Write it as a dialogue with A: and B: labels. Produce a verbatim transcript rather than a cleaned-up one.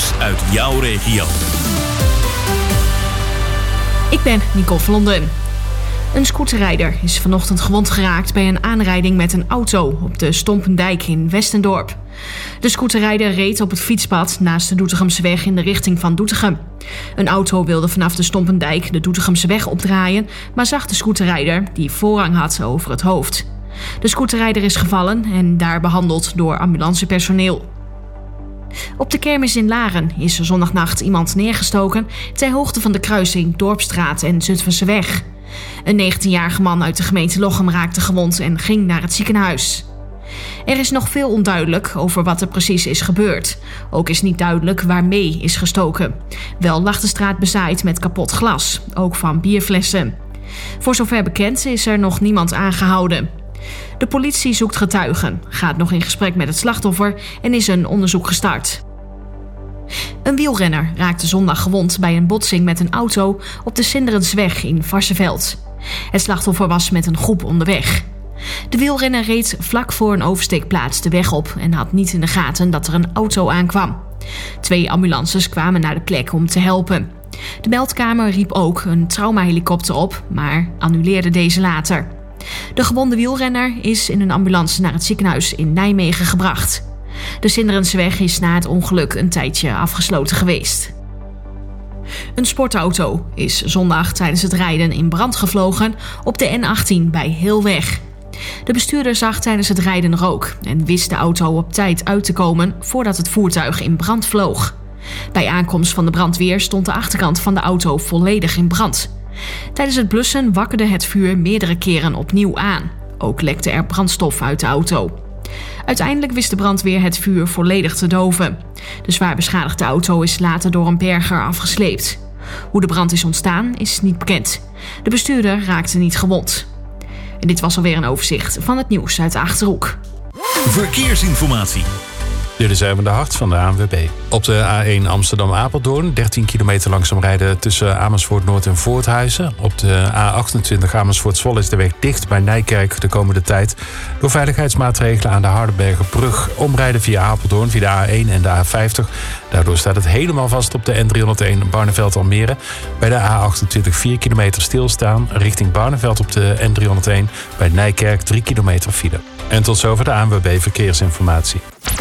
A: nieuws uit jouw regio.
B: Ik ben Nicole Vlonden. Een scooterrijder is vanochtend gewond geraakt bij een aanrijding met een auto op de Stompendijk in Westendorp. De scooterrijder reed op het fietspad naast de Doetinchemseweg in de richting van Doetinchem. Een auto wilde vanaf de Stompendijk de Doetinchemseweg opdraaien, maar zag de scooterrijder die voorrang had over het hoofd. De scooterrijder is gevallen en daar behandeld door ambulancepersoneel. Op de kermis in Laren is zondagnacht iemand neergestoken ter hoogte van de kruising Dorpstraat en Zutphenseweg. Een negentienjarige man uit de gemeente Lochem raakte gewond en ging naar het ziekenhuis. Er is nog veel onduidelijk over wat er precies is gebeurd. Ook is niet duidelijk waarmee is gestoken. Wel lag de straat bezaaid met kapot glas, ook van bierflessen. Voor zover bekend is er nog niemand aangehouden. De politie zoekt getuigen, gaat nog in gesprek met het slachtoffer en is een onderzoek gestart. Een wielrenner raakte zondag gewond bij een botsing met een auto op de Sinderensweg in Varsseveld. Het slachtoffer was met een groep onderweg. De wielrenner reed vlak voor een oversteekplaats de weg op en had niet in de gaten dat er een auto aankwam. Twee ambulances kwamen naar de plek om te helpen. De meldkamer riep ook een traumahelikopter op, maar annuleerde deze later. De gewonde wielrenner is in een ambulance naar het ziekenhuis in Nijmegen gebracht. De Sinderensweg is na het ongeluk een tijdje afgesloten geweest. Een sportauto is zondag tijdens het rijden in brand gevlogen op de N achttien bij Heelweg. De bestuurder zag tijdens het rijden rook en wist de auto op tijd uit te komen voordat het voertuig in brand vloog. Bij aankomst van de brandweer stond de achterkant van de auto volledig in brand. Tijdens het blussen wakkerde het vuur meerdere keren opnieuw aan. Ook lekte er brandstof uit de auto. Uiteindelijk wist de brandweer het vuur volledig te doven. De zwaar beschadigde auto is later door een berger afgesleept. Hoe de brand is ontstaan is niet bekend. De bestuurder raakte niet gewond. En dit was alweer een overzicht van het nieuws uit de Achterhoek.
A: Verkeersinformatie.
C: Dit is even de hart van de A N W B. Op de A één Amsterdam-Apeldoorn, dertien kilometer langzaam rijden tussen Amersfoort Noord en Voorthuizen. Op de A achtentwintig Amersfoort-Zwolle is de weg dicht bij Nijkerk de komende tijd. Door veiligheidsmaatregelen aan de Hardenbergerbrug omrijden via Apeldoorn, via de A één en de A vijftig. Daardoor staat het helemaal vast op de N driehonderdéén Barneveld-Almere. Bij de A achtentwintig vier kilometer stilstaan richting Barneveld op de N driehonderdéén. Bij Nijkerk drie kilometer file. En tot zover de A N W B Verkeersinformatie.